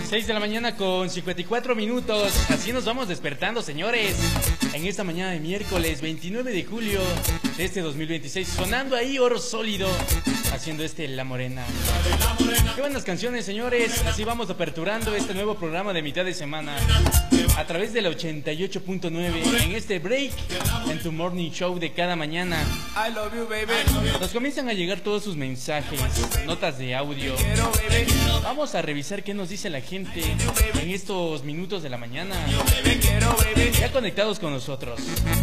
6 de la mañana con 54 minutos. Así nos vamos despertando, señores. En esta mañana de miércoles 29 de julio de este 2026. Sonando ahí Oro Sólido. Haciendo La Morena. Qué buenas canciones, señores. Así vamos aperturando este nuevo programa de mitad de semana. A través de la 88.9. En este break. En tu morning show de cada mañana. I love you, baby. Nos comienzan a llegar todos sus mensajes. Notas de audio. Vamos a revisar qué nos dice la gente en estos minutos de la mañana. Ya conectados con nosotros.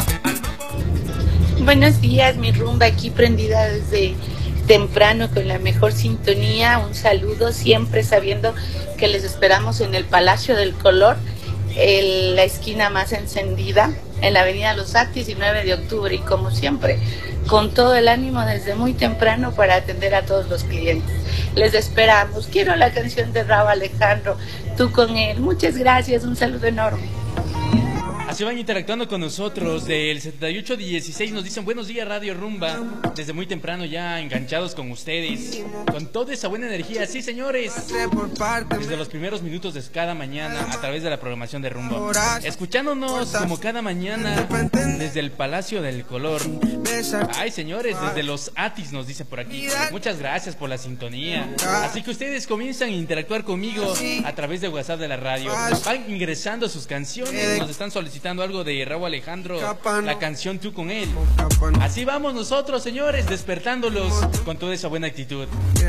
Buenos días, mi rumba aquí prendida desde temprano con la mejor sintonía. Un saludo, siempre sabiendo que les esperamos en el Palacio del Color, la esquina más encendida, en la avenida Los Actis y 9 de octubre. Y como siempre, con todo el ánimo desde muy temprano para atender a todos los clientes. Les esperamos. Quiero la canción de Rauw Alejandro, Tú con él. Muchas gracias, un saludo enorme. Así van interactuando con nosotros. Del 7816 nos dicen buenos días Radio Rumba. Desde muy temprano ya enganchados con ustedes, con toda esa buena energía. Sí, señores, desde los primeros minutos de cada mañana a través de la programación de Rumba, escuchándonos como cada mañana desde el Palacio del Color. Ay, señores, desde Los Atis nos dice por aquí. Muchas gracias por la sintonía. Así que ustedes comienzan a interactuar conmigo a través de WhatsApp de la radio. Van ingresando sus canciones. Nos están solicitando algo de Rauw Alejandro, la canción Tú con él. Así vamos nosotros, señores, despertándolos con toda esa buena actitud.